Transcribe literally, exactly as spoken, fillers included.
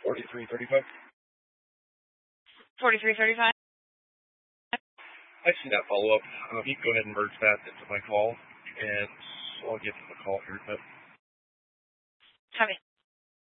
forty-three thirty-five. forty-three thirty-five. I see that follow-up. Um, you can go ahead and merge that into my call, and I'll get to the call here. But Copy.